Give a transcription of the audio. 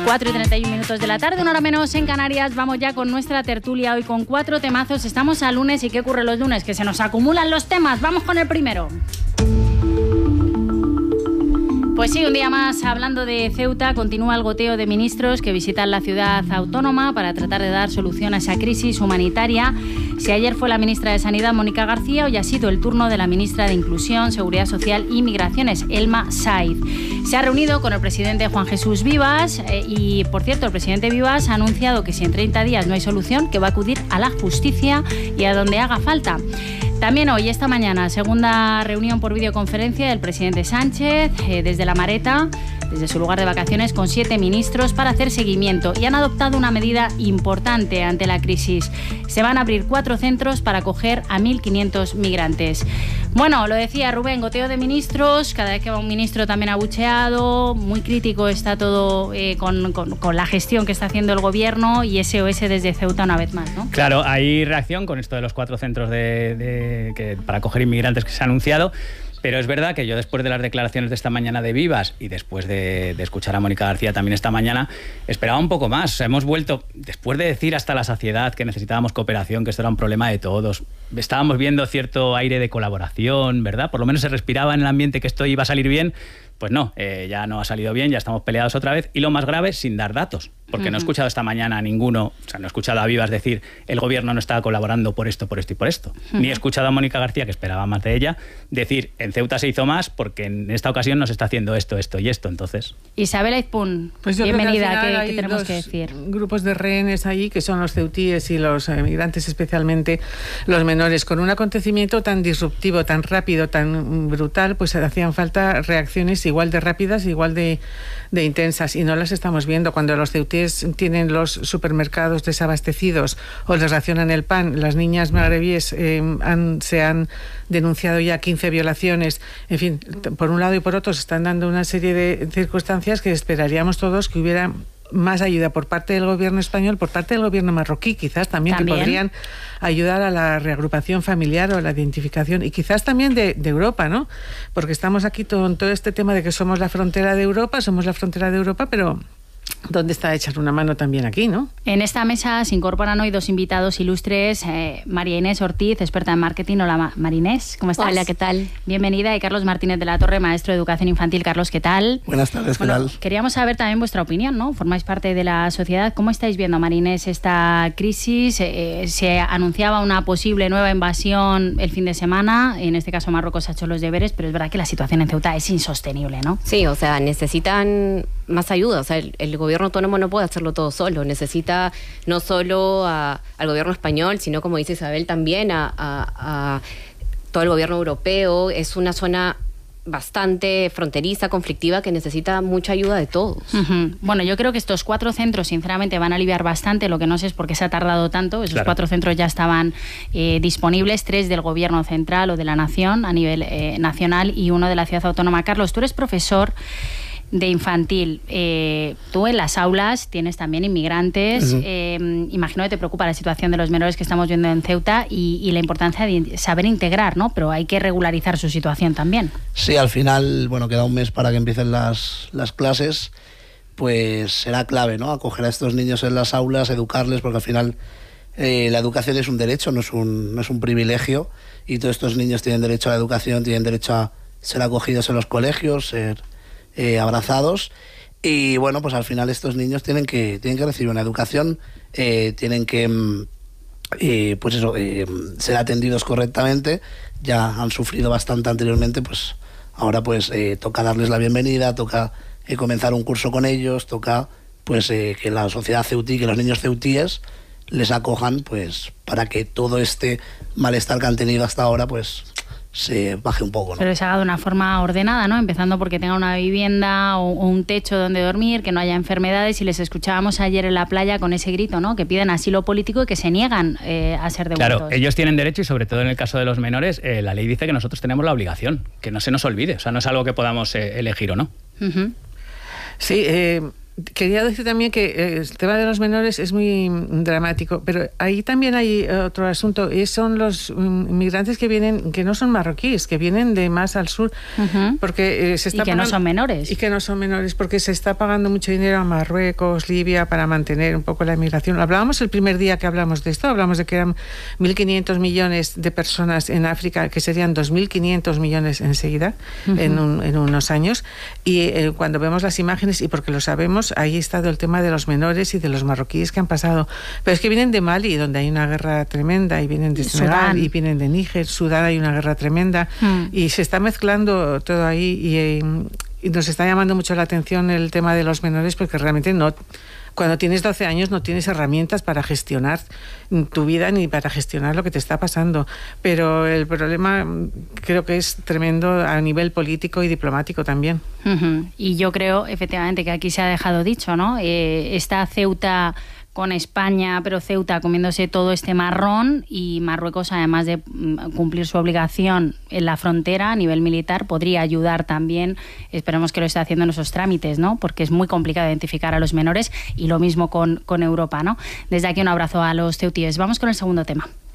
4:31 de la tarde, una hora menos en Canarias. Vamos ya con nuestra tertulia hoy con 4 temazos. Estamos a lunes y ¿qué ocurre los lunes? Que se nos acumulan los temas. Vamos con el primero. Pues sí, un día más hablando de Ceuta, continúa el goteo de ministros que visitan la ciudad autónoma para tratar de dar solución a esa crisis humanitaria. Si ayer fue la ministra de Sanidad, Mónica García, hoy ha sido el turno de la ministra de Inclusión, Seguridad Social y Migraciones, Elma Saiz. Se ha reunido con el presidente Juan Jesús Vivas y, por cierto, el presidente Vivas ha anunciado que si en 30 días no hay solución, que va a acudir a la justicia y a donde haga falta. También hoy, esta mañana, segunda reunión por videoconferencia del presidente Sánchez desde La Mareta, desde su lugar de vacaciones, con 7 ministros para hacer seguimiento y han adoptado una medida importante ante la crisis. Se van a abrir 4 centros para acoger a 1.500 migrantes. Bueno, lo decía Rubén, goteo de ministros, cada vez que va un ministro también abucheado, muy crítico está todo con la gestión que está haciendo el gobierno y SOS desde Ceuta una vez más, ¿no? Claro, hay reacción con esto de los 4 centros para acoger inmigrantes que se ha anunciado. Pero es verdad que yo, después de las declaraciones de esta mañana de Vivas y después de escuchar a Mónica García también esta mañana, esperaba un poco más. O sea, hemos vuelto, después de decir hasta la saciedad que necesitábamos cooperación, que esto era un problema de todos, estábamos viendo cierto aire de colaboración, ¿verdad? Por lo menos se respiraba en el ambiente que esto iba a salir bien. Pues no, ya no ha salido bien, ya estamos peleados otra vez. Y lo más grave, sin dar datos. Porque no he escuchado esta mañana a ninguno, o sea, no he escuchado a Vivas decir el gobierno no estaba colaborando por esto y por esto. Ni he escuchado a Mónica García, que esperaba más de ella, decir en Ceuta se hizo más porque en esta ocasión nos está haciendo esto y esto. Entonces, Isabel Aizpún, pues bienvenida. ¿Qué tenemos que decir? Grupos de rehenes allí, que son los ceutíes y los migrantes, especialmente los menores. Con un acontecimiento tan disruptivo, tan rápido, tan brutal, pues hacían falta reacciones igual de rápidas, igual de intensas, y no las estamos viendo. Cuando los ceutíes tienen los supermercados desabastecidos o les racionan el pan, las niñas magrebíes se han denunciado ya 15 violaciones, en fin, por un lado y por otro se están dando una serie de circunstancias que esperaríamos todos que hubiera más ayuda por parte del gobierno español, por parte del gobierno marroquí, quizás también. Que podrían ayudar a la reagrupación familiar o a la identificación, y quizás también de Europa, ¿no? Porque estamos aquí con todo este tema de que somos la frontera de Europa, pero ¿dónde está echar una mano también aquí, no? En esta mesa se incorporan hoy 2 invitados ilustres, María Inés Ortiz, experta en marketing. Hola, María Inés, ¿cómo estás? Hola, ¿qué tal? Bienvenida. Y Carlos Martínez de la Torre, maestro de educación infantil. Carlos, ¿qué tal? Buenas tardes, ¿qué tal? Queríamos saber también vuestra opinión, ¿no? Formáis parte de la sociedad. ¿Cómo estáis viendo, María Inés, esta crisis? Se anunciaba una posible nueva invasión el fin de semana. En este caso, Marruecos ha hecho los deberes, pero es verdad que la situación en Ceuta es insostenible, ¿no? Sí, o sea, necesitan más ayuda. O sea, el gobierno autónomo no puede hacerlo todo solo. Necesita no solo al gobierno español, sino, como dice Isabel, también a todo el gobierno europeo. Es una zona bastante fronteriza, conflictiva, que necesita mucha ayuda de todos. Bueno, yo creo que estos 4 centros, sinceramente, van a aliviar bastante. Lo que no sé es por qué se ha tardado tanto. Esos 4 centros ya estaban disponibles, 3 del gobierno central o de la nación a nivel nacional y 1 de la ciudad autónoma. Carlos, tú eres profesor de infantil. Tú en las aulas tienes también inmigrantes. Imagino que te preocupa la situación de los menores que estamos viendo en Ceuta y la importancia de saber integrar, ¿no? Pero hay que regularizar su situación también. Sí, al final, bueno, queda un mes para que empiecen las clases, pues será clave, ¿no? Acoger a estos niños en las aulas, educarles, porque al final la educación es un derecho, no es un privilegio, y todos estos niños tienen derecho a la educación, tienen derecho a ser acogidos en los colegios, ser abrazados, y bueno, pues al final estos niños tienen que recibir una educación, tienen que ser atendidos correctamente. Ya han sufrido bastante anteriormente, pues ahora pues toca darles la bienvenida, toca comenzar un curso con ellos, toca pues que la sociedad ceutí, que los niños ceutíes les acojan, pues para que todo este malestar que han tenido hasta ahora pues se baje un poco, ¿no? Pero se haga de una forma ordenada, ¿no? Empezando porque tenga una vivienda o un techo donde dormir, que no haya enfermedades. Y les escuchábamos ayer en la playa con ese grito, ¿no? Que piden asilo político y que se niegan a ser devueltos. Claro, ellos tienen derecho, y sobre todo en el caso de los menores, la ley dice que nosotros tenemos la obligación, que no se nos olvide. O sea, no es algo que podamos elegir o no. Sí, quería decir también que el tema de los menores es muy dramático, pero ahí también hay otro asunto, y son los inmigrantes que vienen, que no son marroquíes, que vienen de más al sur, porque se está y que no son menores. Y que no son menores, porque se está pagando mucho dinero a Marruecos, Libia, para mantener un poco la inmigración. Hablábamos el primer día que hablamos de esto, hablamos de que eran 1.500 millones de personas en África, que serían 2.500 millones enseguida, en unos años, y cuando vemos las imágenes, y porque lo sabemos, ahí está el tema de los menores y de los marroquíes que han pasado. Pero es que vienen de Mali, donde hay una guerra tremenda, y vienen de Senegal, y vienen de Níger, Sudán hay una guerra tremenda, y se está mezclando todo ahí, y nos está llamando mucho la atención el tema de los menores, porque realmente no... Cuando tienes 12 años no tienes herramientas para gestionar tu vida ni para gestionar lo que te está pasando. Pero el problema creo que es tremendo a nivel político y diplomático también. Y yo creo, efectivamente, que aquí se ha dejado dicho, ¿no? Está Ceuta con España, pero Ceuta comiéndose todo este marrón, y Marruecos, además de cumplir su obligación en la frontera a nivel militar, podría ayudar también. Esperemos que lo esté haciendo en esos trámites, ¿no? Porque es muy complicado identificar a los menores, y lo mismo con Europa, ¿no? Desde aquí un abrazo a los ceutíes. Vamos con el segundo tema.